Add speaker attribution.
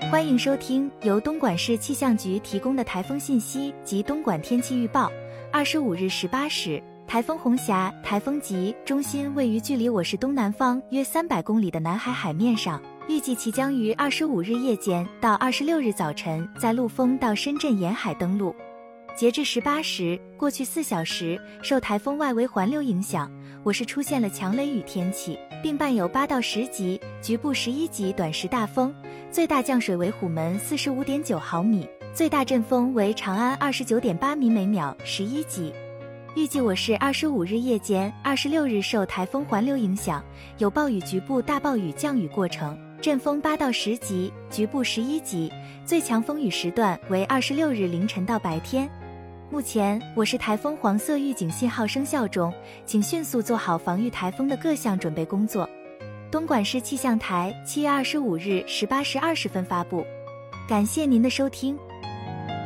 Speaker 1: 欢迎收听由东莞市气象局提供的台风信息及东莞天气预报。25日18时，台风红霞台风级中心位于距离我市东南方约300公里的南海海面上，预计其将于25日夜间到26日早晨在陆丰到深圳沿海登陆。截至18时，过去4小时，受台风外围环流影响，我市出现了强雷雨天气，并伴有8到10级、局部11级短时大风，最大降水为虎门45.9毫米，最大阵风为长安29.8米每秒11级。预计我市25日夜间、26日受台风环流影响，有暴雨局部大暴雨降雨过程，阵风8到10级，局部11级，最强风雨时段为26日凌晨到白天。目前我市台风黄色预警信号生效中，请迅速做好防御台风的各项准备工作。东莞市气象台7月25日18时20分发布。感谢您的收听。